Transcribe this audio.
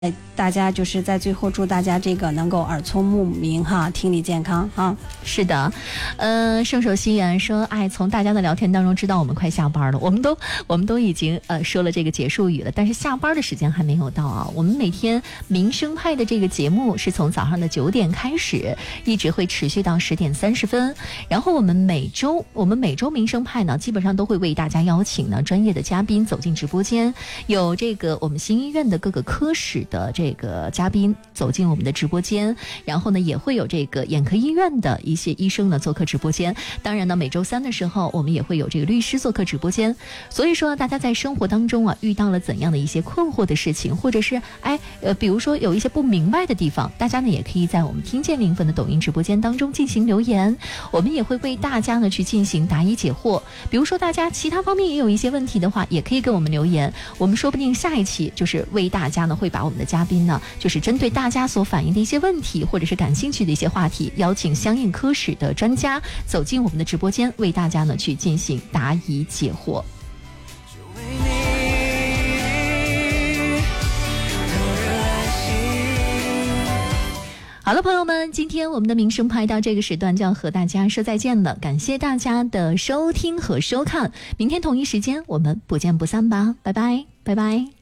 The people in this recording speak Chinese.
大家就是在最后祝大家这个能够耳聪目明哈，听力健康哈。 是的，圣手心言说，从大家的聊天当中知道我们快下班了，我们都已经说了这个结束语了，但是下班的时间还没有到啊。我们每天民生派的这个节目是从早上的9点开始，一直会持续到10点30分。然后我们每周民生派呢，基本上都会为大家邀请呢专业的嘉宾走进直播间，有这个我们新医院的各个科室的这个嘉宾走进我们的直播间，然后呢也会有这个眼科医院的一些医生呢做客直播间。当然呢每周3的时候我们也会有这个律师做客直播间。所以说大家在生活当中啊遇到了怎样的一些困惑的事情，或者是比如说有一些不明白的地方，大家呢也可以在我们听见灵魂的抖音直播间当中进行留言，我们也会为大家呢去进行答疑解惑。比如说大家其他方面也有一些问题的话，也可以给我们留言，我们说不定下一期就是为大家呢会把我们的嘉宾呢就是针对大家所反映的一些问题或者是感兴趣的一些话题，邀请相应科室的专家走进我们的直播间，为大家呢去进行答疑解惑。好了，朋友们，今天我们的民生派到这个时段就要和大家说再见了，感谢大家的收听和收看，明天同一时间我们不见不散吧，拜拜拜拜。